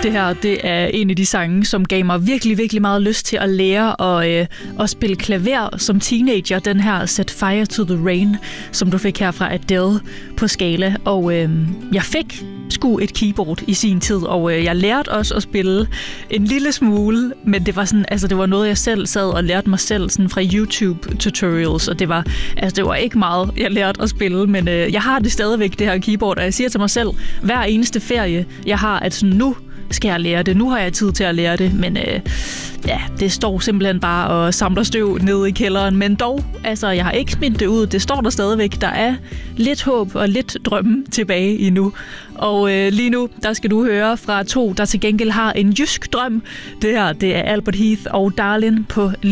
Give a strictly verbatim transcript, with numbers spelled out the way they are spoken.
Det her, det er en af de sange, som gav mig virkelig, virkelig meget lyst til at lære at, øh, at spille klaver som teenager. Den her Set Fire to the Rain, som du fik her fra Adele på Scala. Og øh, jeg fik sgu et keyboard i sin tid, og øh, jeg lærte også at spille en lille smule, men det var sådan, altså det var noget, jeg selv sad og lærte mig selv sådan fra YouTube tutorials, og det var, altså det var ikke meget, jeg lærte at spille, men øh, jeg har det stadigvæk, det her keyboard, og jeg siger til mig selv, hver eneste ferie, jeg har, at sådan, nu skal jeg lære det, nu har jeg tid til at lære det, men øh, ja, det står simpelthen bare og samler støv nede i kælderen, men dog, altså jeg har ikke smidt det ud, det står der stadigvæk, der er lidt håb og lidt drømme tilbage endnu. Og øh, lige nu, der skal du høre fra to, der til gengæld har en jysk drøm. Det her, det er Albert Heath og Darlin på